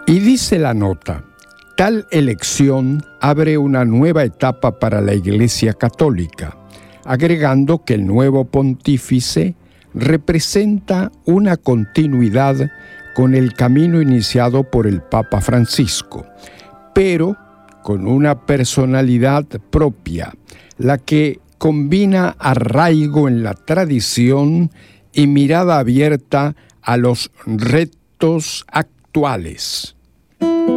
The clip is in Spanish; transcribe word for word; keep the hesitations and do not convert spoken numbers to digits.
Y dice la nota: tal elección abre una nueva etapa para la Iglesia Católica, agregando que el nuevo pontífice representa una continuidad con el camino iniciado por el Papa Francisco, pero con una personalidad propia, la que combina arraigo en la tradición y mirada abierta a los retos actuales.